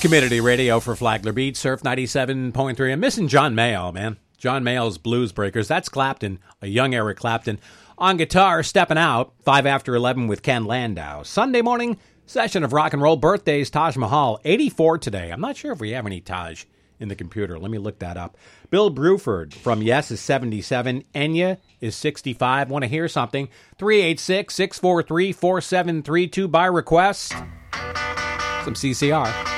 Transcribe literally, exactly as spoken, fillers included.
Community radio for Flagler Beach, Surf ninety-seven point three. I'm missing John Mayall, man. John Mayall's Blues Breakers. That's Clapton, a young Eric Clapton. On guitar, stepping out, five after eleven with Ken Landau. Sunday morning session of rock and roll. Birthdays, Taj Mahal, eighty-four today. I'm not sure if we have any Taj in the computer. Let me look that up. Bill Bruford from Yes is seventy-seven. Enya is sixty-five. Want to hear something? three eight six, six four three, four seven three two by request. Some C C R.